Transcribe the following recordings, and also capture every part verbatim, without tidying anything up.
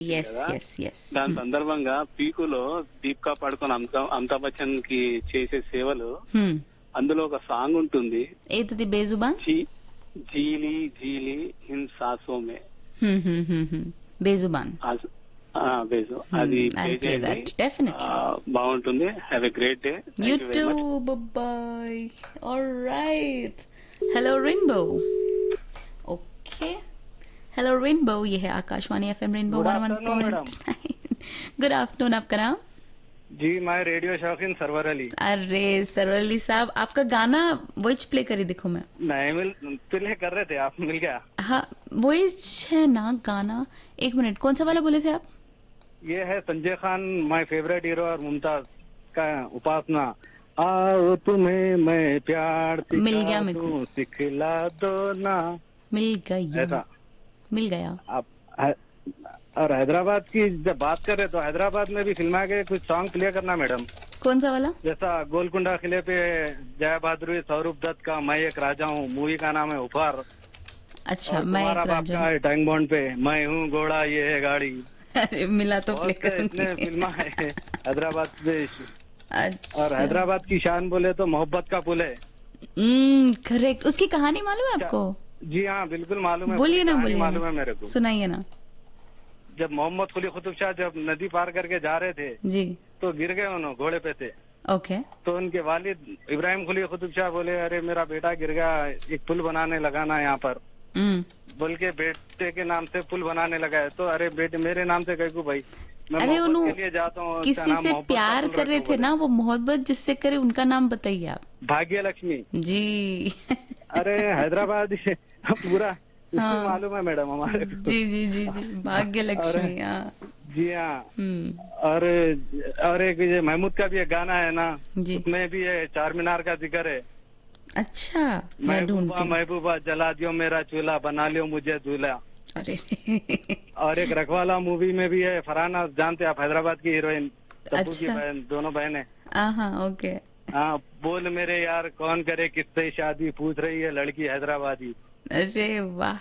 Yes కదా. Yes yes. దాని సందర్భంగా పీకులో దీపికా పడుకొని అమితా అమితాబ్ బచ్చన్ కి చేసే సేవలు, అందులో ఒక సాంగ్ ఉంటుంది, ఏది బేజుబాన్? G- జీలి జీలి in సాసోమే. బేజుబాన్. ఆ- ఆ, బేజు అది I'll play play చేయండి. that, definitely. ఆ, బాగుంటుంది. Have a great day. You thank you very much. too. Bye bye. All right. Hello Rainbow. Okay. Hello Rainbow. ये है Akashvani FM rainbow Good one one afternoon, point nine. Good afternoon. आपका नाम? जी मैं radio शौकीन server Ali. अरे सरवली साहब, आपका गाना वॉइस प्ले करी देखो मैं. नहीं मिल प्ले कर रहे थे, आप मिल गया। हाँ वॉइस है ना गाना. एक मिनट, कौन सा वाला बोले थे आप? ये है Sanjay Khan, my favourite hero, और मुमताज का उपासना। आओ तुम्हें मैं प्यार मिल गया सिखा मेरे को. दूं, सिखला दो ना। मिल गया. ऐसा मिल गया. आप है- और हैदराबाद की जब बात कर रहे तो हैदराबाद में भी फिल्मा के कुछ सॉन्ग प्ले करना मैडम। कौन सा वाला? जैसा गोलकुंडा किले पे जया बहादुरी सौरभ दत्त का मैं एक राजा हूँ, मूवी का नाम है उपहार। अच्छा और मैं तुम्हारा एक बाप राजा. का है टैंक बॉन्ड पे मैं हूँ घोड़ा ये है गाड़ी। अरे मिला तो प्ले बहुत से इतने करूंगी. फिल्म है हैदराबाद से। अच्छा. और हैदराबाद की शान बोले तो मोहब्बत का पुल है। हम्म करेक्ट. उसकी कहानी मालूम है आपको? जी हाँ बिल्कुल मालूम है, बोलिए पूरी ना, कहानी बोलिए ना. मालूम है मेरे को। सुनाइए ना. जब मोहम्मद कुली कुतुब शाह जब नदी पार करके जा रहे थे जी. तो गिर गए उन्होंने, घोड़े पे थे। ओके. तो उनके वालिद इब्राहिम कुली कुतुब शाह बोले अरे मेरा बेटा गिर गया, एक पुल बनाने लगाना यहाँ पर। हम्म. बोल के बेटे के नाम से पुल बनाने लगा है। तो अरे बेटे मेरे नाम से कह भाई, मैं अरे मोहब्बत उन्हों- के लिए जाता हूँ, उसका किसी नाम से मोहब्बत का प्यार पुल कर रहे रखो थे बोले। ना, वो मोहब्बत जिससे करे उनका नाम बताइए आप. भाग्य लक्ष्मी। जी. अरे हैदराबाद पूरा इसकी हाँ. मालूम है मैडम हमारे को। जी जी जी जी. भाग्य लक्ष्मी. हाँ. जी हाँ। हम्म. और और एक ये महमूद का भी एक गाना है ना, जी. उसमें भी है चार मीनार का जिक्र है। अच्छा मैं महबूबा ढूंढती हूँ. महबूबा जला दियो मेरा चूल्हा, बना लियो मुझे दूल्हा। अरे और एक रखवाला मूवी में भी है, फरहाना जानते आप, हैदराबाद की हीरोइन, तब्बू की अच्छा. बहन, दोनों बहनें। हाँ ओके. हाँ बोल मेरे यार कौन करे किससे शादी, पूछ रही है लड़की हैदराबादी। अरे वाह.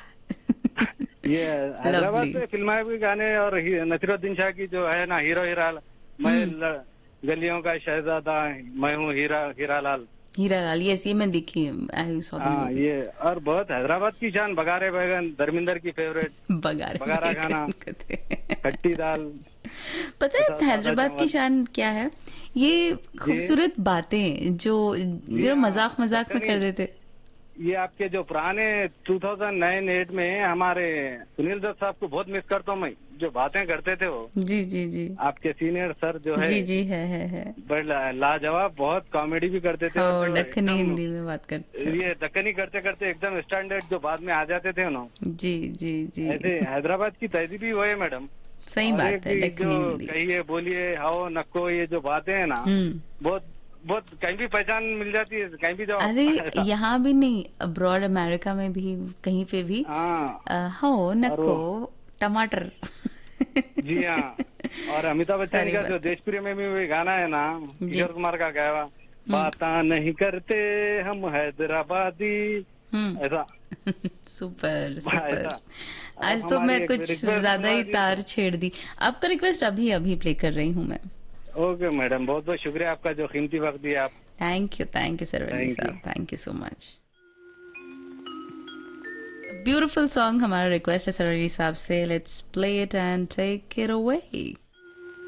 ये हैदराबाद Lovely. से फिल्माए हुए गाने। और ही- नसीरुद्दीन शाह की जो है ना हीरो हीरा, मैं ल- गलियों का शहजादा, मैं हूँ हीरा हीरा लाल। हीरा लाल. यस ये मैं देखी है. आई सॉ द हाँ मूवी. ये, और बहुत हैदराबाद की शान बगारे बैगन, धर्मिंदर की फेवरेट, बगार बगारा खाना। खट्टी दाल। पता है सादा हैदराबाद की चावल। शान क्या है? ये खूबसूरत बातें जो यू नो हाँ, मजाक मजाक में दक्कनी- कर देते. ये आपके जो पुराने दो हज़ार नौ आठ में हमारे सुनील दत्त साहब को बहुत मिस करता हूँ मैं, जो बातें करते थे वो, जी जी जी. आपके सीनियर सर जो है, जी जी है है है. बड़ ला- लाजवाब, बहुत कॉमेडी भी करते थे। हाँ, और जो दक्कनी एकदम- हिंदी में बात करते थे. ये दक्कनी करते करते एकदम स्टैंडर्ड जो बाद में आ जाते थे ना, जी जी जी. ऐसे हैदराबाद की तहजीब ही वो है मैडम। सही और बात एक है. भी दक्कनी जो हिंदी. कहिए बोलिए हाओ नक्को, ये जो बातें हैं ना, हम्म. बहुत बहुत कहीं भी पहचान मिल जाती है, कहीं भी जाओ। अरे यहाँ भी नहीं, अब्रॉड अमेरिका में भी कहीं पे भी हाँ अ, हो नको टमाटर. जी हाँ। और अमिताभ बच्चन सारी का जो बातें. देश प्रिय में भी वही गाना है ना, किशोर कुमार का गाया हुआ, बाता नहीं करते हम हैदराबादी, हम्म. ऐसा। Super super. ऐसा। आज अब तो हमारी मैं एक कुछ रिक्वेस्ट ज्यादा ही हमारी- तार छेड़ दी. आपका रिक्वेस्ट अभी अभी प्ले कर रही हूँ मैं. ओके मैडम, बहुत बहुत शुक्रिया आपका जो कीमती वक्त दिया आप। Thank you thank you Saravali Thank you. साहब. Thank you so much. Beautiful song हमारा रिक्वेस्ट है सरवली साहब से. Let's play it and take it away.